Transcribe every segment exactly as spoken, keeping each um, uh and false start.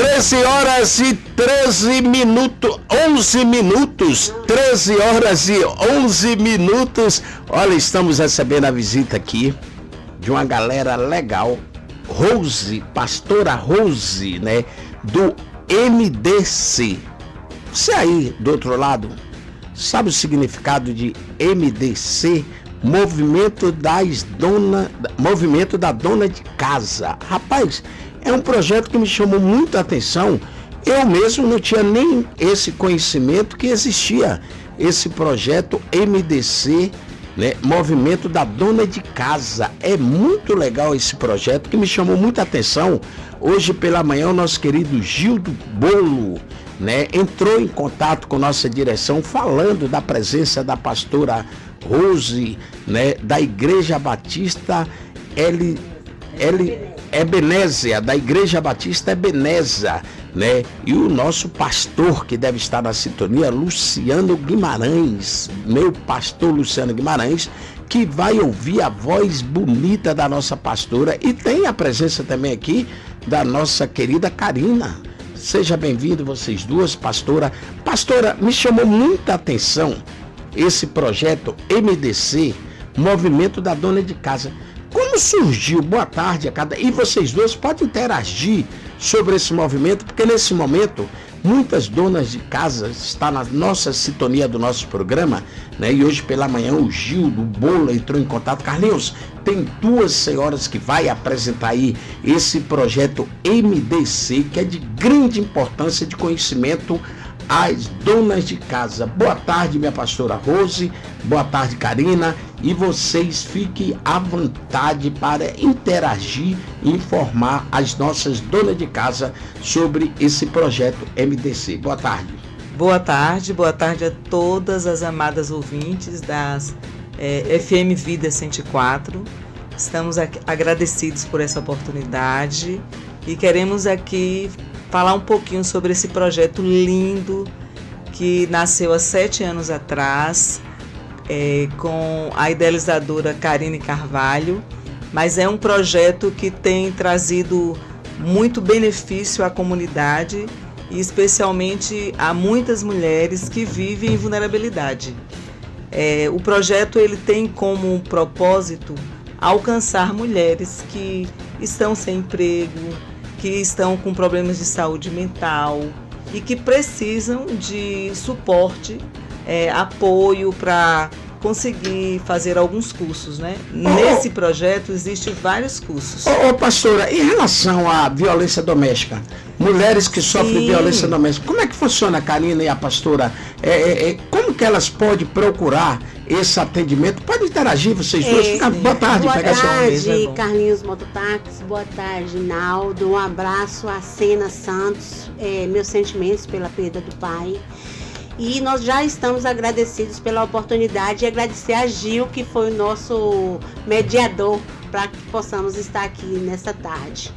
treze horas e treze minutos, onze minutos, treze horas e onze minutos. Olha, estamos recebendo a visita aqui de uma galera legal, Rose, pastora Rose, né, do M D C. Você aí do outro lado, sabe o significado de M D C? Movimento das dona, Movimento da Dona de Casa. Rapaz, é um projeto que me chamou muita atenção. Eu mesmo não tinha nem esse conhecimento que existia esse projeto M D C, né? Movimento da Dona de Casa. É muito legal esse projeto que me chamou muita atenção. Hoje pela manhã o nosso querido Gildo Bolo, né, entrou em contato com nossa direção falando da presença da pastora Rose, né, da Igreja Batista L, L, Ebenezer, da Igreja Batista Ebenezer, né, e o nosso pastor que deve estar na sintonia, Luciano Guimarães, meu pastor Luciano Guimarães, que vai ouvir a voz bonita da nossa pastora, e tem a presença também aqui da nossa querida Karina. Seja bem-vindo vocês duas, pastora. Pastora, me chamou muita atenção esse projeto M D C, Movimento da Dona de Casa. Como surgiu? Boa tarde a cada... E vocês dois podem interagir sobre esse movimento, porque nesse momento muitas donas de casa estão na nossa sintonia do nosso programa, né? E hoje pela manhã o Gil do Bolo entrou em contato. Carlinhos, tem duas senhoras que vai apresentar aí esse projeto M D C, que é de grande importância de conhecimento às donas de casa. Boa tarde, minha pastora Rose. Boa tarde, Karina. E vocês fiquem à vontade para interagir e informar as nossas donas de casa sobre esse projeto M D C. Boa tarde. Boa tarde, boa tarde a todas as amadas ouvintes das é, F M Vida cento e quatro. Estamos aqui, agradecidos por essa oportunidade e queremos aqui falar um pouquinho sobre esse projeto lindo que nasceu há sete anos atrás, é, com a idealizadora Karine Carvalho, mas é um projeto que tem trazido muito benefício à comunidade e especialmente a muitas mulheres que vivem em vulnerabilidade. É, o projeto ele tem como propósito alcançar mulheres que estão sem emprego, que estão com problemas de saúde mental e que precisam de suporte, é, apoio para conseguir fazer alguns cursos, né? Oh, Nesse projeto existem vários cursos. Ô, oh, pastora, em relação à violência doméstica, mulheres que sofrem Sim. violência doméstica, como é que funciona a Karina e a pastora? É, é, é, como que elas podem procurar esse atendimento? Pode interagir vocês duas. É, Fica, boa tarde. Boa pegar tarde, sua mesa, Carlinhos Mototáxi. Boa tarde, Naldo. Um abraço a Sena Santos. É, meus sentimentos pela perda do pai. E nós já estamos agradecidos pela oportunidade e agradecer a Gil, que foi o nosso mediador, para que possamos estar aqui nesta tarde.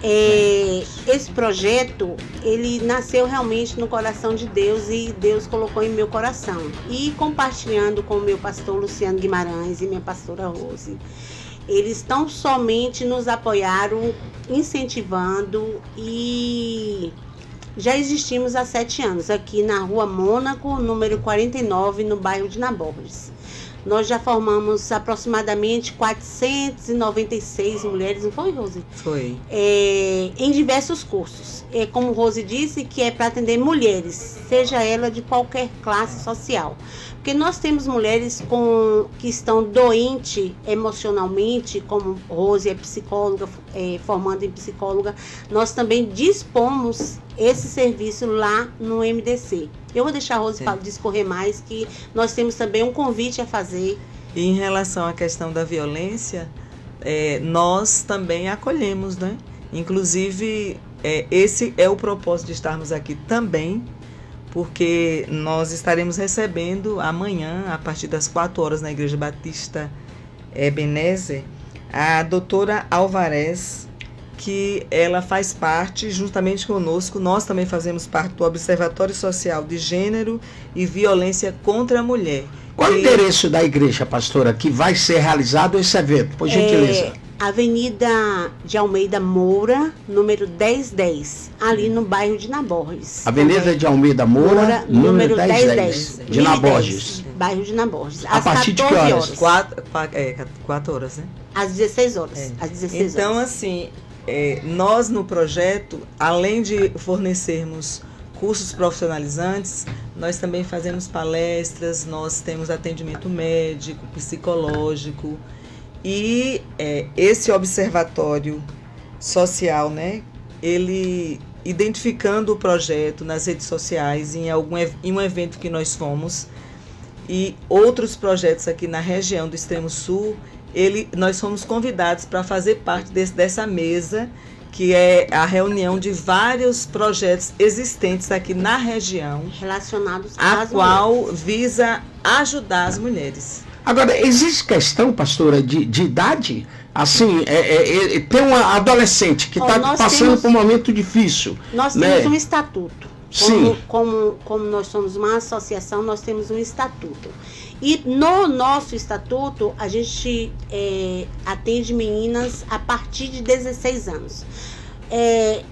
É, esse projeto, ele nasceu realmente no coração de Deus e Deus colocou em meu coração. E compartilhando com o meu pastor Luciano Guimarães e minha pastora Rose, eles tão somente nos apoiaram, incentivando, e já existimos há sete anos aqui na Rua Mônaco, número quarenta e nove, no bairro de Naborges. Nós já formamos aproximadamente quatrocentas e noventa e seis mulheres, não foi, Rose? Foi. É, em diversos cursos. É, como Rose disse, que é para atender mulheres, seja ela de qualquer classe social. Porque nós temos mulheres com, que estão doentes emocionalmente, como Rose é psicóloga, é, formando em psicóloga. Nós também dispomos esse serviço lá no M D C. Eu vou deixar a Rose é. discorrer mais, que nós temos também um convite a fazer. E em relação à questão da violência, é, nós também acolhemos, né? Inclusive, é, esse é o propósito de estarmos aqui também, porque nós estaremos recebendo amanhã, a partir das quatro horas, na Igreja Batista Ebenezer, a doutora Alvarez, que ela faz parte, juntamente conosco, nós também fazemos parte do Observatório Social de Gênero e Violência contra a Mulher. Qual e... o endereço da igreja, pastora, que vai ser realizado esse evento, por gentileza? É, Avenida de Almeida Moura, número dez dez, ali no bairro de Naborges. Avenida também. de Almeida Moura, Moura número dez dez, de Naborges. Bairro de Naborges. A partir de que horas? Quatro, é, quatro horas, né? Às dezesseis horas. É. Às dezesseis então, horas. assim, é, nós no projeto, além de fornecermos cursos profissionalizantes, nós também fazemos palestras, nós temos atendimento médico, psicológico. E é, esse observatório social, né, ele identificando o projeto nas redes sociais, em, algum, em um evento que nós fomos, e outros projetos aqui na região do Extremo Sul, ele, nós fomos convidados para fazer parte desse, dessa mesa, que é a reunião de vários projetos existentes aqui na região, relacionados a qual mulheres. visa ajudar as mulheres. Agora, existe questão, pastora, de, de idade? Assim, é, é, é, tem uma adolescente que está oh, passando temos, por um momento difícil. Nós né? temos um estatuto. Sim. Como, como, como nós somos uma associação, nós temos um estatuto. E no nosso estatuto, a gente é, atende meninas a partir de dezesseis anos. É,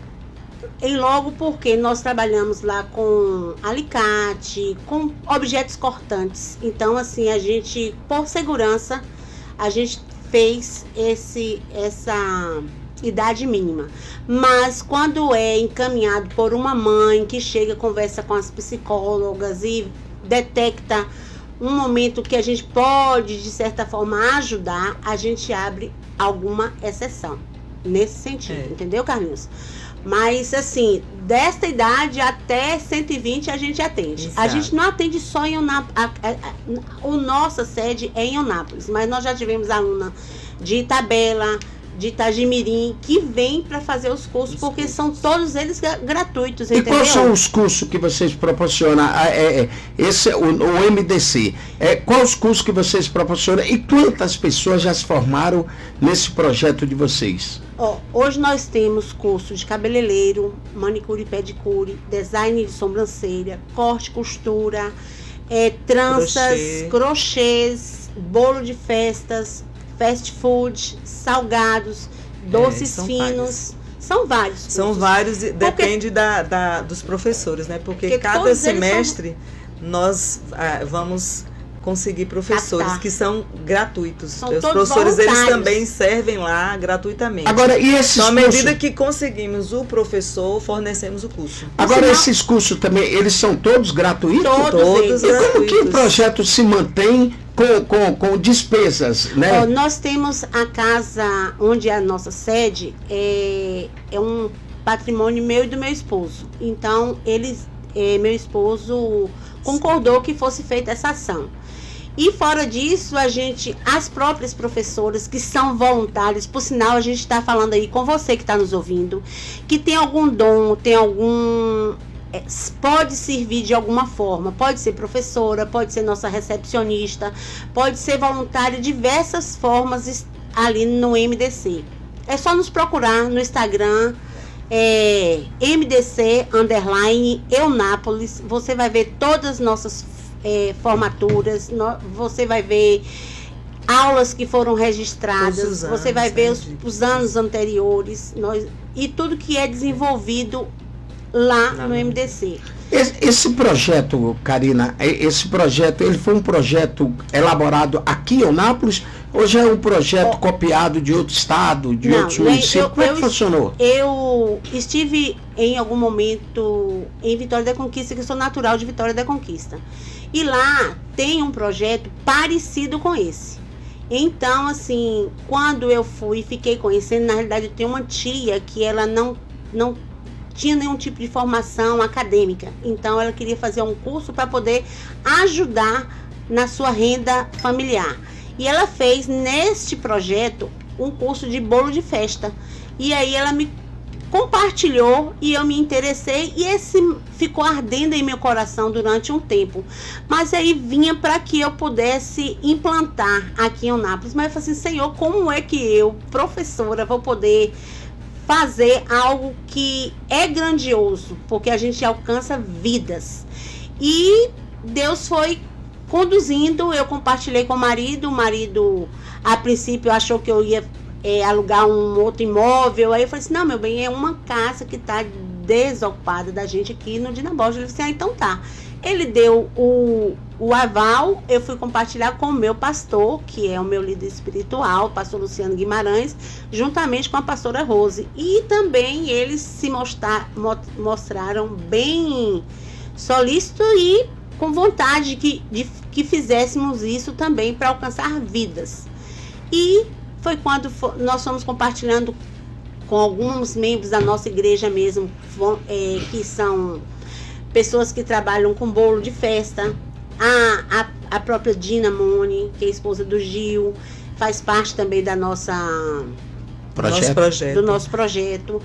e logo porque nós trabalhamos lá com alicate, com objetos cortantes. Então, assim, a gente, por segurança, a gente fez esse, essa idade mínima. Mas quando é encaminhado por uma mãe que chega, conversa com as psicólogas e detecta um momento que a gente pode, de certa forma, ajudar, a gente abre alguma exceção nesse sentido, é. Entendeu, Carlinhos? Mas, assim, desta idade até cento e vinte a gente atende. Exato. A gente não atende só em Eunápolis. A, a, a, a nossa sede é em Eunápolis, mas nós já tivemos aluna de Itabela, de Itagimirim, que vem para fazer os cursos, os porque cursos. São todos eles gratuitos. E entendeu? quais são os cursos que vocês proporcionam? É, é, esse, o, o M D C. É, quais os cursos que vocês proporcionam e quantas pessoas já se formaram nesse projeto de vocês? Oh, hoje nós temos curso de cabeleireiro, manicure e pedicure, design de sobrancelha, corte, costura, é, tranças, Crochê. crochês, bolo de festas, fast food, salgados, doces é, são finos. Vários. São vários. São cursos. vários, e depende da, da, dos professores, né? Porque, Porque cada semestre são... nós ah, vamos conseguir professores ah, tá. que são gratuitos. São Os professores eles também servem lá gratuitamente. Agora, e esses então, à cursos... medida que conseguimos o professor, fornecemos o curso. Agora, sinal... esses cursos também, eles são todos gratuitos? Todos, todos e gratuitos. Como que o projeto se mantém com, com, com despesas, né? Oh, nós temos a casa onde é a nossa sede, é, é um patrimônio meu e do meu esposo. Então, eles, é, meu esposo concordou que fosse feita essa ação. E fora disso, a gente, as próprias professoras que são voluntárias, por sinal, a gente está falando aí com você que está nos ouvindo, que tem algum dom, tem algum... É, pode servir de alguma forma, pode ser professora, pode ser nossa recepcionista, pode ser voluntária, diversas formas ali no M D C. É só nos procurar no Instagram, é, M D C underline Eunápolis, você vai ver todas as nossas É, formaturas, no, você vai ver aulas que foram registradas, anos, você vai ver os, os anos anteriores, nós, e tudo que é desenvolvido lá Não. no M D C. Esse, esse projeto, Karina, esse projeto, ele foi um projeto elaborado aqui em Eunápolis ou já é um projeto oh. copiado de outro estado, de Não, outros municípios? Eu, Como é eu, que funcionou? Eu estive em algum momento em Vitória da Conquista, que eu sou natural de Vitória da Conquista. E lá tem um projeto parecido com esse. Então, assim, quando eu fui, fiquei conhecendo, na realidade eu tenho uma tia que ela não, não tinha nenhum tipo de formação acadêmica. Então, ela queria fazer um curso para poder ajudar na sua renda familiar. E ela fez, neste projeto, um curso de bolo de festa. E aí ela me compartilhou e eu me interessei e esse ficou ardendo em meu coração durante um tempo, mas aí vinha para que eu pudesse implantar aqui em Eunápolis. Mas eu falei assim, Senhor, como é que eu, professora, vou poder fazer algo que é grandioso, porque a gente alcança vidas? E Deus foi conduzindo, eu compartilhei com o marido, o marido a princípio achou que eu ia é, alugar um outro imóvel. Aí eu falei assim, não, meu bem, é uma casa que está desocupada da gente aqui no Dina Borges. Ele disse, ah, então tá. Ele deu o, o aval, eu fui compartilhar com o meu pastor, que é o meu líder espiritual, o pastor Luciano Guimarães, juntamente com a pastora Rose. E também eles se mostrar, mostraram bem solícitos e com vontade que, de que fizéssemos isso também para alcançar vidas. E foi quando for, nós fomos compartilhando com alguns membros da nossa igreja mesmo, é, que são pessoas que trabalham com bolo de festa. A, a, a própria Dina Mone, que é esposa do Gil, faz parte também da nossa projeto. Nosso projeto. do nosso projeto.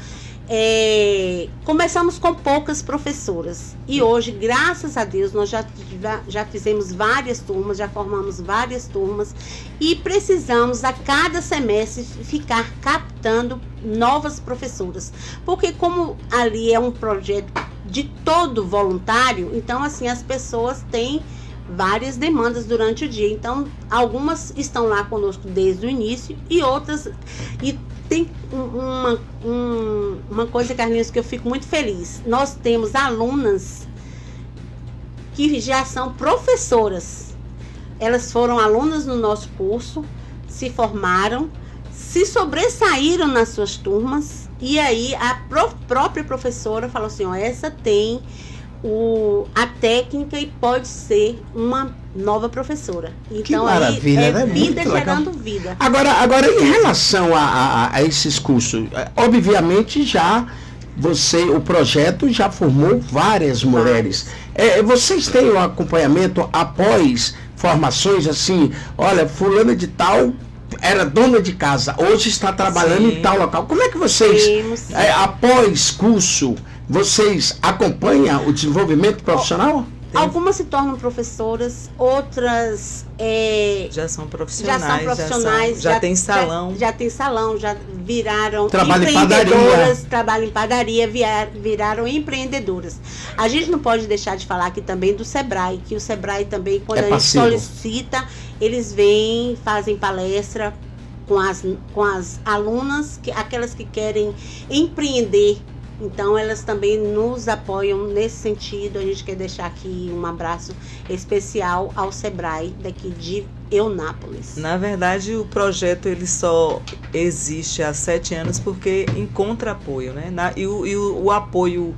É, começamos com poucas professoras e hoje, graças a Deus, nós já, já fizemos várias turmas, já formamos várias turmas e precisamos a cada semestre ficar captando novas professoras, porque como ali é um projeto de todo voluntário, então assim as pessoas têm várias demandas durante o dia, então algumas estão lá conosco desde o início e outras e tem uma, um, uma coisa, Carlinhos, que eu fico muito feliz. Nós temos alunas que já são professoras. Elas foram alunas no nosso curso, se formaram, se sobressaíram nas suas turmas, e aí a pro, própria professora falou assim, ó, essa tem o, a técnica e pode ser uma nova professora. Então, que maravilha, aí, é né? vida Muito gerando legal. vida. Agora, agora, em relação a, a, a esses cursos, obviamente já você, o projeto já formou várias mulheres. É, vocês têm um acompanhamento após formações assim, olha, fulana de tal era dona de casa, hoje está trabalhando Sim. em tal local. Como é que vocês, é, após curso, vocês acompanham o desenvolvimento profissional? Tem. Algumas se tornam professoras, outras é, já são profissionais, já, são profissionais, já, são, já, já tem salão, já, já tem salão, já viraram trabalho empreendedoras, trabalham em padaria, viar, viraram empreendedoras. A gente não pode deixar de falar aqui também do Sebrae, que o Sebrae também, quando é a gente solicita, eles vêm, fazem palestra com as, com as alunas, que, aquelas que querem empreender. Então, elas também nos apoiam nesse sentido. A gente quer deixar aqui um abraço especial ao Sebrae daqui de Eunápolis. Na verdade, o projeto ele só existe há sete anos porque encontra apoio, né? Na, e o, e o, o apoio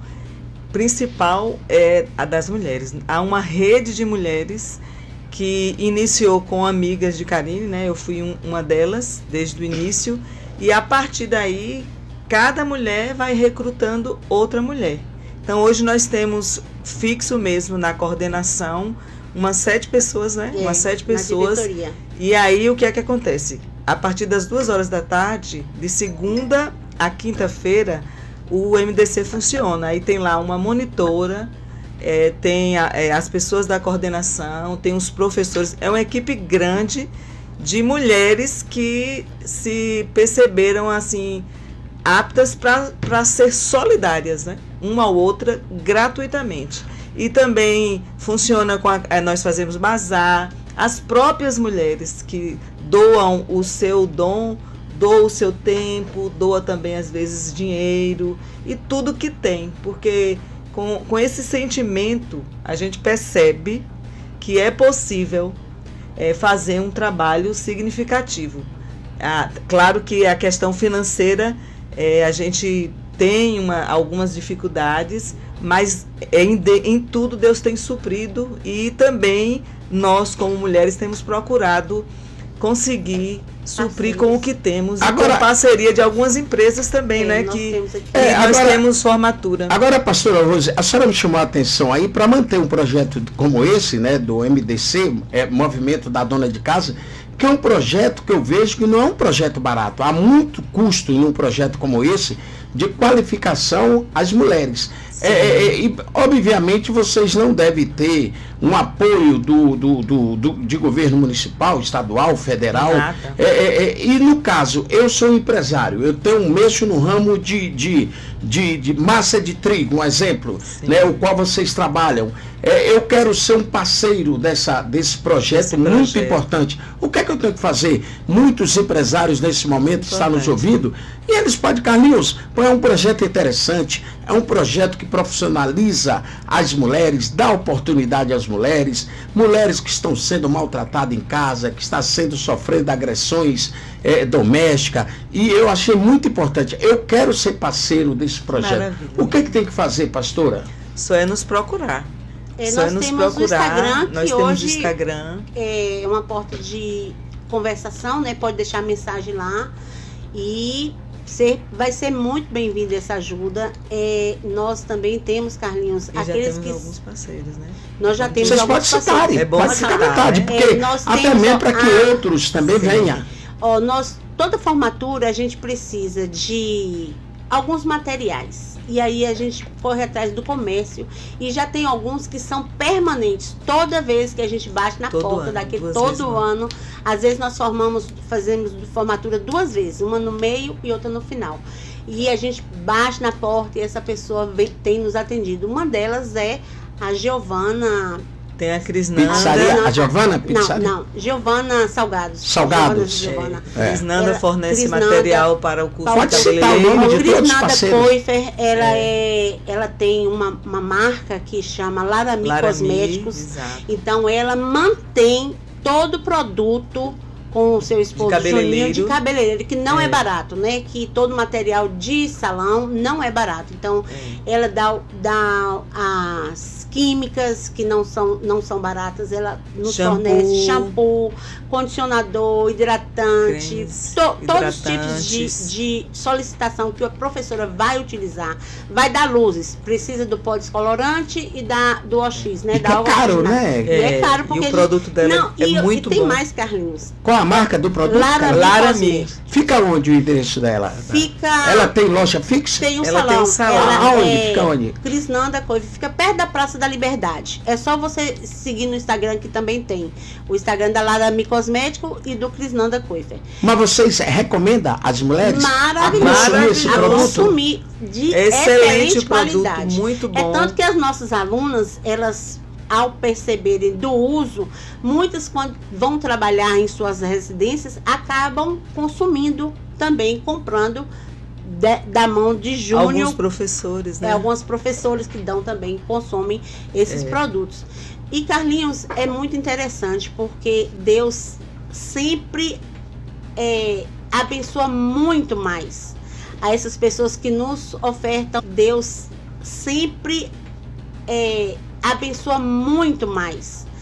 principal é a das mulheres. Há uma rede de mulheres que iniciou com amigas de Karine, né? Eu fui um, uma delas desde o início. E a partir daí, cada mulher vai recrutando outra mulher. Então, hoje nós temos fixo mesmo na coordenação umas sete pessoas, né? É, umas sete pessoas. E aí, o que é que acontece? A partir das duas horas da tarde, de segunda a quinta-feira, o M D C funciona. Aí tem lá uma monitora, é, tem a, é, as pessoas da coordenação, tem os professores. É uma equipe grande de mulheres que se perceberam, assim, aptas para ser solidárias, né? Uma a outra, gratuitamente. E também funciona com a, nós fazemos bazar, as próprias mulheres que doam o seu dom, doam o seu tempo, doam também às vezes dinheiro e tudo que tem, porque com, com esse sentimento a gente percebe que é possível é, fazer um trabalho significativo. Ah, claro que a questão financeira É, a gente tem uma, algumas dificuldades, mas em, de, em tudo Deus tem suprido e também nós, como mulheres, temos procurado conseguir suprir assim, com o que temos agora, e com parceria de algumas empresas também, é, né? Nós que temos aqui. É, nós agora, temos formatura. Agora, pastora Rose, a senhora me chamou a atenção aí para manter um projeto como esse, né? Do M D C, é, Movimento da Dona de Casa, que é um projeto que eu vejo que não é um projeto barato. Há muito custo em um projeto como esse de qualificação às mulheres. É, é, e, obviamente, vocês não devem ter um apoio do, do, do, do, de governo municipal, estadual, federal. É, é, é, e, no caso, eu sou empresário, eu tenho mexo no ramo de, de, de, de massa de trigo, um exemplo, né, o qual vocês trabalham. É, eu quero ser um parceiro dessa, desse projeto Esse muito projeto. importante. O que é que eu tenho que fazer? Muitos empresários nesse momento estão nos ouvindo e eles podem, Carlinhos, é um projeto interessante, é um projeto que profissionaliza as mulheres, dá oportunidade às mulheres, mulheres que estão sendo maltratadas em casa, que estão sendo sofrendo agressões é, domésticas, e eu achei muito importante. Eu quero ser parceiro desse projeto. Maravilha. O que é que tem que fazer, pastora? Só é nos procurar. É, nós nos temos procurar, o Instagram, que nós hoje temos o Instagram. É uma porta de conversação, né? Pode deixar mensagem lá e ser, vai ser muito bem-vindo essa ajuda. É, nós também temos, Carlinhos, e aqueles já temos que alguns parceiros, né? Nós já temos Vocês alguns podem parceiros. citar, é bom pode citar, ficar à vontade, né? porque É, nós até temos, mesmo para que ah, outros também sim. venham. Ó, nós, toda formatura a gente precisa de alguns materiais. E aí a gente corre atrás do comércio e já tem alguns que são permanentes. Toda vez que a gente bate na todo porta ano, daquele, todo ano, às vezes nós formamos, fazemos formatura duas vezes, uma no meio e outra no final. E a gente bate na porta e essa pessoa vem, tem nos atendido. Uma delas é a Giovana. Tem a Crisnanda. Pizzaria, a Giovana Pizzaria? Não, não, Giovana Salgados. Salgados. Giovana, é. Crisnanda ela, fornece Crisnanda, material para o curso Pode de citar o nome de todos os parceiros. Coifer, ela, é. É, ela tem uma, uma marca que chama Larami, Larami Cosméticos. Exato. Então ela mantém todo o produto com o seu esposo Juninho de cabeleireiro, que não é. é barato, né? Que todo material de salão não é barato. Então, é. ela dá, dá as químicas que não são, não são baratas, ela nos shampoo. fornece shampoo, condicionador, hidratante, to, todos os tipos de, de solicitação que a professora vai utilizar. Vai dar luzes, precisa do pó descolorante e da, do O X, né? E da é caro, né? E é, é caro porque e o produto gente, dela não, é e, muito e tem bom. mais, Carlinhos. Qual a marca do produto? Larami. Larami. Fica onde o endereço dela? Fica... Ela tem loja fixa? Tem um ela salão. Tem um salão. Ela aonde? É... Fica onde? Crisnanda Coifer. Fica perto da Praça da Liberdade. É só você seguir no Instagram, que também tem. O Instagram da Larami Cosmético e do Crisnanda Coifer. Mas vocês recomendam às mulheres Maravilhoso. a consumir esse a produto? consumir de excelente, excelente produto, qualidade. muito bom. É tanto que as nossas alunas, elas... ao perceberem do uso, muitas quando vão trabalhar em suas residências, acabam consumindo também, comprando de, da mão de Júnior. Alguns professores, né? É, alguns professores que dão também, consomem esses é. produtos. E Carlinhos, é muito interessante, porque Deus sempre é, abençoa muito mais a essas pessoas que nos ofertam. Deus sempre é, abençoa muito mais